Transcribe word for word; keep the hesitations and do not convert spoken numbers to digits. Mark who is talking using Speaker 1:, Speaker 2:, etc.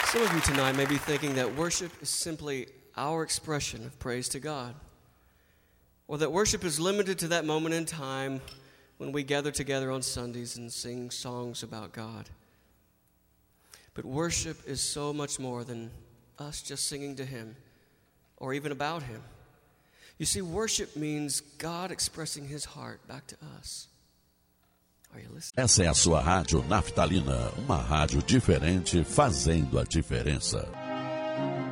Speaker 1: Some of you tonight may be thinking that worship is simply our expression of praise to God, or that worship is limited to that moment in time when we gather together on Sundays and sing songs about God. But worship is so much more than us just singing to Him or even about Him. You see, worship means God expressing His heart back to us. Are you listening?
Speaker 2: Essa é a sua rádio Naftalina, uma rádio diferente fazendo a diferença.